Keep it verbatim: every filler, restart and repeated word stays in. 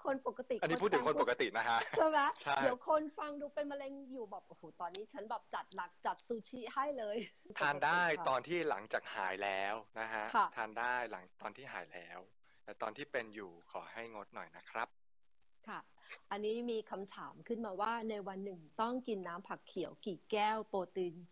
คนปกติอันนี้พูดถึงคนปกตินะฮะใช่ไหมใช่เดี๋ยวคนฟังดูเป็นมะเร็งอยู่แบบโอ้โหตอนนี้ฉันแบบจัดหนักจัดซูชิให้เลยทานได้ตอนที่หลังจากหายแล้วนะฮะค่ะทานได้หลังตอนที่หายแล้วแต่ตอนที่เป็นอยู่ขอให้งดหน่อยนะครับค่ะอันนี้มีคำถามขึ้นมาว่าในวันหนึ่งต้องกินน้ำผักเขียวกี่แก้วโปรตีน